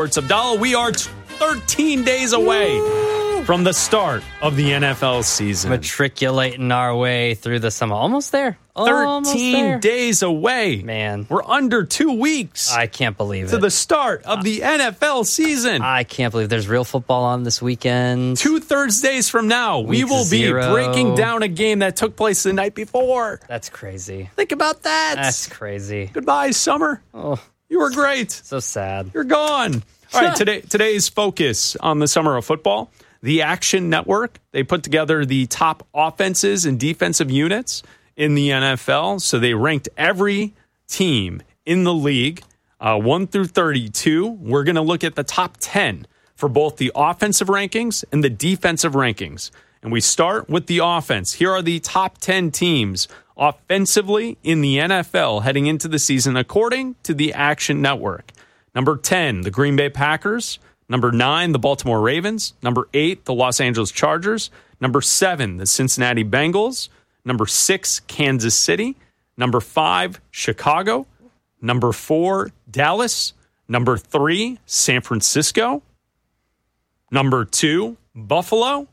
Abdallah, we are 13 days away from the start of the NFL season. Matriculating our way through the summer. Almost there. 13 days away. Man. We're under 2 weeks. I can't believe it. To the start of the NFL season. I can't believe there's real football on this weekend. 2 Thursdays from now, we will be breaking down a game that took place the night before. That's crazy. Think about that. That's crazy. Goodbye, summer. Oh, you were great. So sad. You're gone. All right, today's focus on the summer of football. The Action Network, they put together the top offenses and defensive units in the NFL. So they ranked every team in the league, 1 through 32. We're going to look at the top 10 for both the offensive rankings and the defensive rankings. And we start with the offense. Here are the top 10 teams offensively in the NFL heading into the season, according to the Action Network. Number 10, the Green Bay Packers. Number 9, the Baltimore Ravens. Number 8, the Los Angeles Chargers. Number 7, the Cincinnati Bengals. Number 6, Kansas City. Number 5, Chicago. Number 4, Dallas. Number 3, San Francisco. Number 2, Buffalo.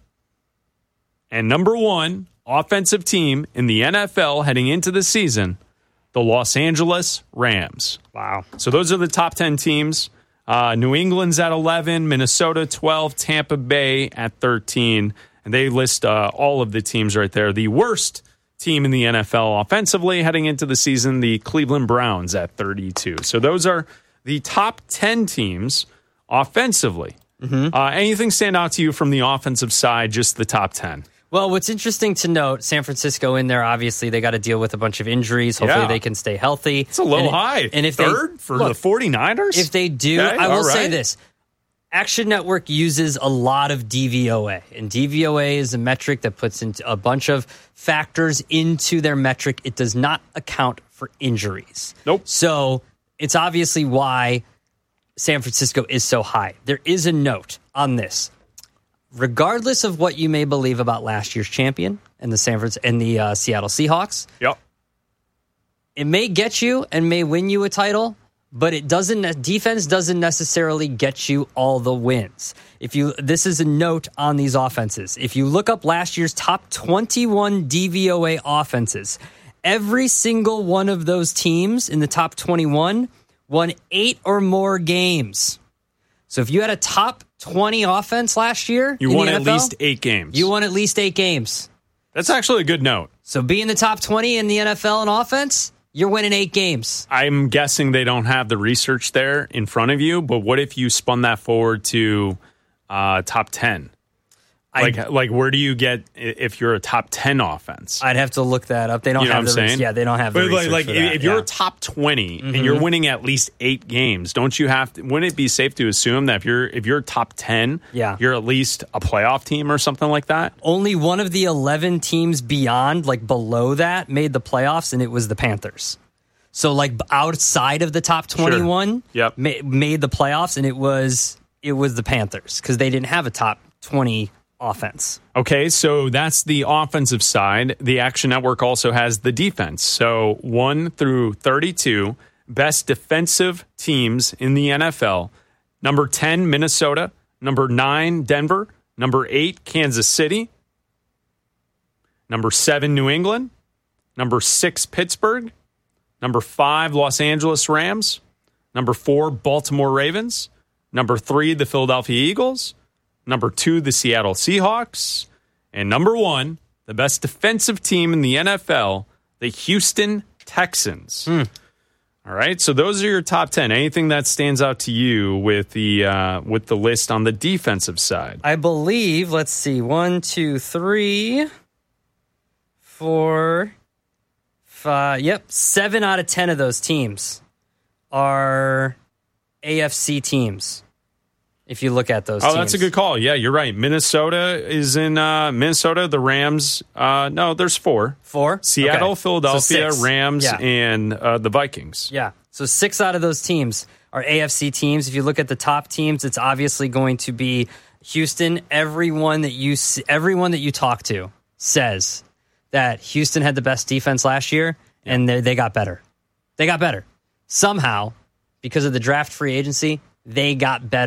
And number 1, offensive team in the NFL heading into the season, the Los Angeles Rams. Wow. So those are the top 10 teams. New England's at 11, Minnesota 12, Tampa Bay at 13. And they list all of the teams right there. The worst team in the NFL offensively heading into the season, the Cleveland Browns at 32. So those are the top 10 teams offensively. Mm-hmm. Anything stand out to you from the offensive side, just the top 10? Well, what's interesting to note, San Francisco in there, obviously, they got to deal with a bunch of injuries. Hopefully they can stay healthy. It's a little high. And if third for the 49ers? If they do, I will say this. Action Network uses a lot of DVOA. And DVOA is a metric that puts into a bunch of factors into their metric. It does not account for injuries. Nope. So it's obviously why San Francisco is so high. There is a note on this. Regardless of what you may believe about last year's champion and the Seattle Seahawks, it may get you and may win you a title, but it doesn't. Defense doesn't necessarily get you all the wins. This is a note on these offenses. If you look up last year's top 21 DVOA offenses, every single one of those teams in the top 21 won 8 or more games. So if you had a top 20 offense last year, you won at least 8 games. You won at least 8 games. That's actually a good note. So be in the top 20 in the NFL in offense, you're winning 8 games. I'm guessing they don't have the research there in front of you, but what if you spun that forward to top 10? Like where do you get if you're a top 10 offense? I'd have to look that up. They don't have the research. Yeah, they don't have the research. Like for that. If you're a top 20 and you're winning at least 8 games, don't you have to? Wouldn't it be safe to assume that if you're top 10, you're at least a playoff team or something like that? Only one of the 11 teams beyond, like below that, made the playoffs, and it was the Panthers. So like outside of the top 21, made the playoffs, and it was the Panthers because they didn't have a top 20 offense. Okay, so that's the offensive side. The Action Network also has the defense. So 1 through 32, best defensive teams in the NFL. Number 10, Minnesota. Number 9, Denver. Number 8, Kansas City. Number 7, New England. Number 6, Pittsburgh. Number 5, Los Angeles Rams. Number 4, Baltimore Ravens. Number 3, the Philadelphia Eagles. Number 2, the Seattle Seahawks. And number 1, the best defensive team in the NFL, the Houston Texans. All right, so those are your top 10. Anything that stands out to you with the list on the defensive side? I believe, let's see, 1, 2, 3, 4, 5. 7 out of 10 of those teams are AFC teams. If you look at those teams. That's a good call. Yeah, you're right. Minnesota is in Minnesota. The Rams, no, there's 4. 4? Seattle, okay. Philadelphia, So Rams, and the Vikings. Yeah, so 6 out of those teams are AFC teams. If you look at the top teams, it's obviously going to be Houston. Everyone that you talk to says that Houston had the best defense last year, and they got better. They got better. Somehow, because of the draft free agency, they got better.